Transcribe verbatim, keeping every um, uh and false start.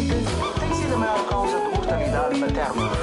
tem sido a maior causa de mortalidade materna.